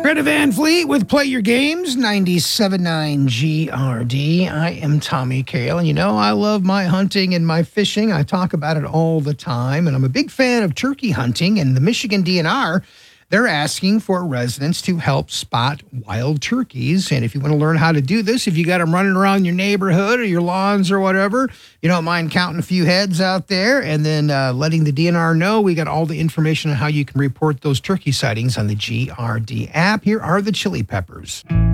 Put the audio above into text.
Greta Van Fleet with Play Your Games, 97.9 GRD. I am Tommy Kail, and you know I love my hunting and my fishing. I talk about it all the time, and I'm a big fan of turkey hunting, and the Michigan DNR, they're asking for residents to help spot wild turkeys. And if you want to learn how to do this, if you got them running around your neighborhood or your lawns or whatever, you don't mind counting a few heads out there and then letting the DNR know. We got all the information on how you can report those turkey sightings on the GRD app. Here are the Chili Peppers.